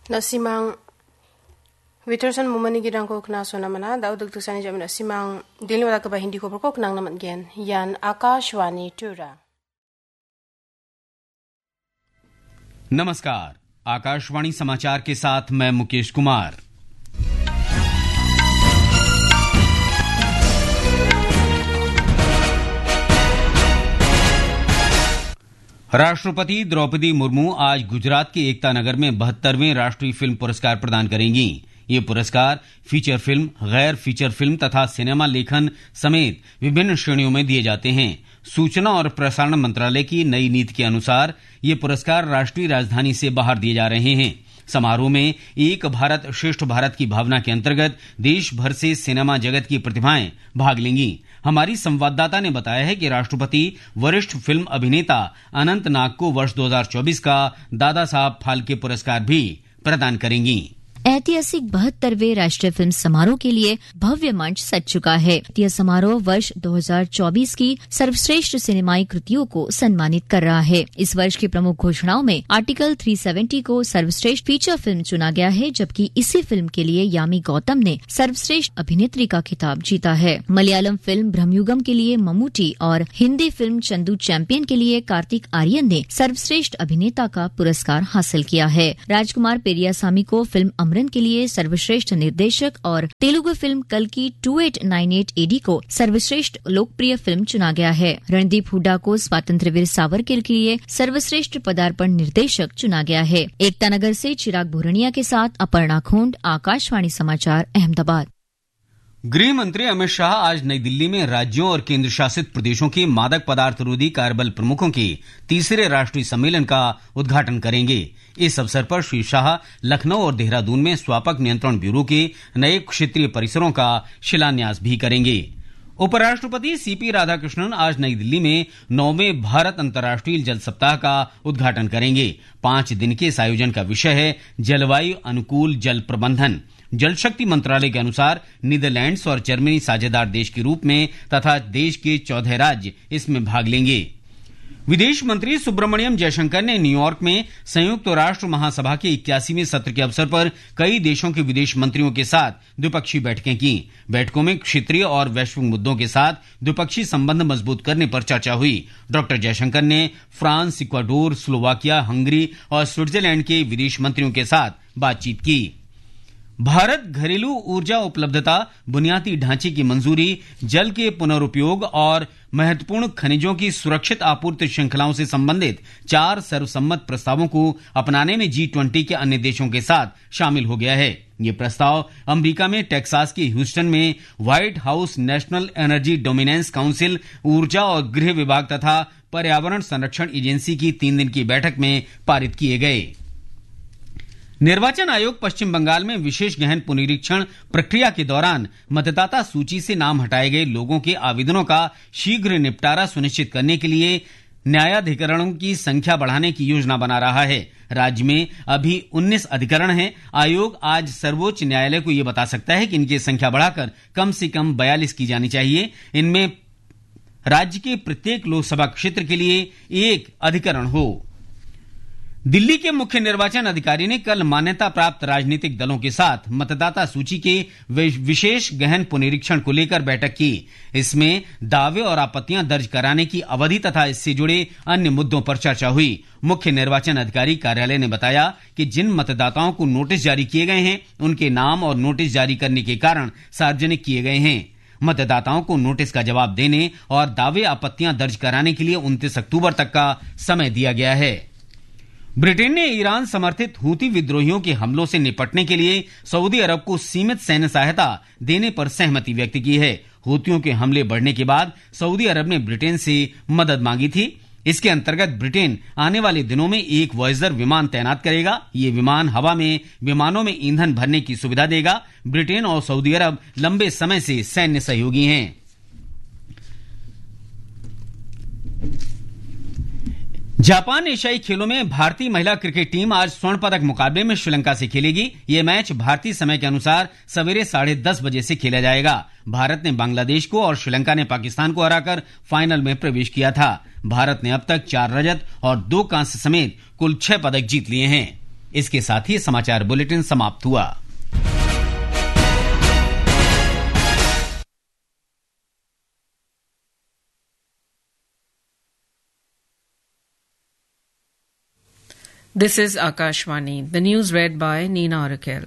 Nasimang Witerson mumani gidang ko kna sona mana daud duk sani jamna simang dilni wala ka ba hindi ko ko knang naman gen yan Akashwani Tura। नमस्कार, आकाशवाणी समाचार के साथ मैं मुकेश कुमार। राष्ट्रपति द्रौपदी मुर्मू आज गुजरात के एकता नगर में 72वें राष्ट्रीय फिल्म पुरस्कार प्रदान करेंगी। ये पुरस्कार फीचर फिल्म, गैर फीचर फिल्म तथा सिनेमा लेखन समेत विभिन्न श्रेणियों में दिए जाते हैं। सूचना और प्रसारण मंत्रालय की नई नीति के अनुसार ये पुरस्कार राष्ट्रीय राजधानी से बाहर दिए जा रहे हैं। समारोह में एक भारत श्रेष्ठ भारत की भावना के अंतर्गत देश भर से सिनेमा जगत की प्रतिभाएं भाग लेंगी। हमारी संवाददाता ने बताया है कि राष्ट्रपति वरिष्ठ फिल्म अभिनेता अनंत नाग को वर्ष 2024 का दादा साहब फाल्के पुरस्कार भी प्रदान करेंगी। ऐतिहासिक 72वें राष्ट्रीय फिल्म समारोह के लिए भव्य मंच सज चुका है। यह समारोह वर्ष 2024 की सर्वश्रेष्ठ सिनेमाई कृतियों को सम्मानित कर रहा है। इस वर्ष की प्रमुख घोषणाओं में आर्टिकल 370 को सर्वश्रेष्ठ फीचर फिल्म चुना गया है, जबकि इसी फिल्म के लिए यामी गौतम ने सर्वश्रेष्ठ अभिनेत्री का खिताब जीता है। मलयालम फिल्म ब्रह्मयुगम के लिए ममूटी और हिंदी फिल्म चंदू चैंपियन के लिए कार्तिक आर्यन ने सर्वश्रेष्ठ अभिनेता का पुरस्कार हासिल किया है। राजकुमार पेरियासामी को फिल्म के लिए सर्वश्रेष्ठ निर्देशक और तेलुगु फिल्म कल्कि 2898 AD को सर्वश्रेष्ठ लोकप्रिय फिल्म चुना गया है। रणदीप हुड्डा को स्वातंत्र्यवीर सावरकर के लिए सर्वश्रेष्ठ पदार्पण निर्देशक चुना गया है। एकता नगर से चिराग भूरनिया के साथ अपर्णा खोंड, आकाशवाणी समाचार, अहमदाबाद। गृह मंत्री अमित शाह आज नई दिल्ली में राज्यों और केंद्र शासित प्रदेशों के मादक पदार्थ रोधी कार्यबल प्रमुखों के तीसरे राष्ट्रीय सम्मेलन का उद्घाटन करेंगे। इस अवसर पर श्री शाह लखनऊ और देहरादून में स्वापक नियंत्रण ब्यूरो के नए क्षेत्रीय परिसरों का शिलान्यास भी करेंगे। उपराष्ट्रपति सीपी राधाकृष्णन आज नई दिल्ली में 9वें भारत अंतर्राष्ट्रीय जल सप्ताह का उद्घाटन करेंगे। 5 दिन के इस आयोजन का विषय है जलवायु अनुकूल जल प्रबंधन। जल शक्ति मंत्रालय के अनुसार नीदरलैंड्स और जर्मनी साझेदार देश के रूप में तथा देश के 14 राज्य इसमें भाग लेंगे। विदेश मंत्री सुब्रमण्यम जयशंकर ने न्यूयॉर्क में संयुक्त राष्ट्र महासभा के 81वें सत्र के अवसर पर कई देशों के विदेश मंत्रियों के साथ द्विपक्षीय बैठकें की। बैठकों में क्षेत्रीय और वैश्विक मुद्दों के साथ द्विपक्षीय संबंध मजबूत करने पर चर्चा हुई। डॉक्टर जयशंकर ने फ्रांस, इक्वाडोर, स्लोवाकिया, हंगरी और स्विट्जरलैंड के विदेश मंत्रियों के साथ बातचीत की। भारत घरेलू ऊर्जा उपलब्धता, बुनियादी ढांचे की मंजूरी, जल के पुनरुपयोग और महत्वपूर्ण खनिजों की सुरक्षित आपूर्ति श्रृंखलाओं से संबंधित 4 सर्वसम्मत प्रस्तावों को अपनाने में G20 के अन्य देशों के साथ शामिल हो गया है। ये प्रस्ताव अमेरिका में टेक्सास के ह्यूस्टन में white house national energy dominance council, ऊर्जा और गृह विभाग तथा पर्यावरण संरक्षण एजेंसी की 3 दिन की बैठक में पारित किए गए। निर्वाचन आयोग पश्चिम बंगाल में विशेष गहन पुनरीक्षण प्रक्रिया के दौरान मतदाता सूची से नाम हटाए गए लोगों के आवेदनों का शीघ्र निपटारा सुनिश्चित करने के लिए न्यायाधिकरणों की संख्या बढ़ाने की योजना बना रहा है। राज्य में अभी 19 अधिकरण हैं। आयोग आज सर्वोच्च न्यायालय को यह बता सकता है कि इनकी संख्या बढ़ाकर कम से कम 42 की जानी चाहिए। इनमें राज्य के प्रत्येक लोकसभा क्षेत्र के लिए एक अधिकरण हो। दिल्ली के मुख्य निर्वाचन अधिकारी ने कल मान्यता प्राप्त राजनीतिक दलों के साथ मतदाता सूची के विशेष गहन पुनरीक्षण को लेकर बैठक की। इसमें दावे और आपत्तियां दर्ज कराने की अवधि तथा इससे जुड़े अन्य मुद्दों पर चर्चा हुई। मुख्य निर्वाचन अधिकारी कार्यालय ने बताया कि जिन मतदाताओं को नोटिस जारी किए गए हैं, उनके नाम और नोटिस जारी करने के कारण सार्वजनिक किए गए हैं। मतदाताओं को नोटिस का जवाब देने और दावे आपत्तियां दर्ज कराने के लिए 29 अक्टूबर तक का समय दिया गया है। ब्रिटेन ने ईरान समर्थित हूती विद्रोहियों के हमलों से निपटने के लिए सऊदी अरब को सीमित सैन्य सहायता देने पर सहमति व्यक्त की है। हूतियों के हमले बढ़ने के बाद सऊदी अरब ने ब्रिटेन से मदद मांगी थी। इसके अंतर्गत ब्रिटेन आने वाले दिनों में एक वॉयजर विमान तैनात करेगा। ये विमान हवा में विमानों में ईंधन भरने की सुविधा देगा। ब्रिटेन और सऊदी अरब लंबे समय से सैन्य सहयोगी हैं। जापान एशियाई खेलों में भारतीय महिला क्रिकेट टीम आज स्वर्ण पदक मुकाबले में श्रीलंका से खेलेगी। यह मैच भारतीय समय के अनुसार सवेरे 10:30 बजे से खेला जाएगा। भारत ने बांग्लादेश को और श्रीलंका ने पाकिस्तान को हराकर फाइनल में प्रवेश किया था। भारत ने अब तक 4 रजत और 2 कांस्य समेत कुल 6 पदक जीत लिए हैं। इसके साथ ही समाचार बुलेटिन समाप्त हुआ। This is Akashvani. The news read by Nina Orakel.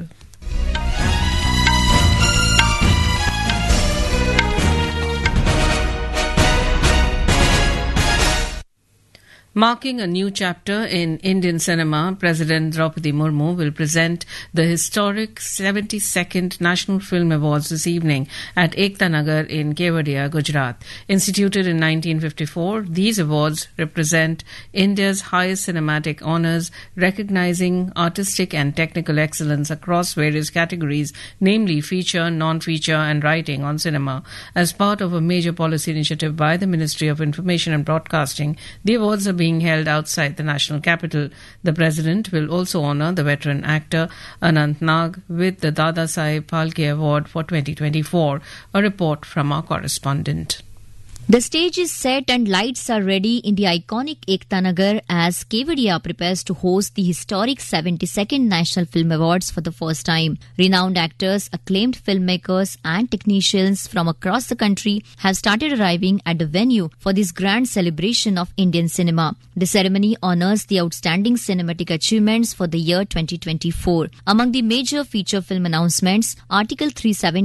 Marking a new chapter in Indian cinema, President Draupadi Murmu will present the historic 72nd National Film Awards this evening at Ekta Nagar in Kevadia, Gujarat. Instituted in 1954, these awards represent India's highest cinematic honours, recognizing artistic and technical excellence across various categories, namely feature, non-feature and writing on cinema. As part of a major policy initiative by the Ministry of Information and Broadcasting, the awards are being held outside the national capital. The President will also honour the veteran actor Anant Nag with the Dada Saheb Phalke Award for 2024. A report from our correspondent. The stage is set and lights are ready in the iconic Ekta Nagar as Kevadia prepares to host the historic 72nd National Film Awards for the first time. Renowned actors, acclaimed filmmakers and technicians from across the country have started arriving at the venue for this grand celebration of Indian cinema. The ceremony honours the outstanding cinematic achievements for the year 2024. Among the major feature film announcements, Article 370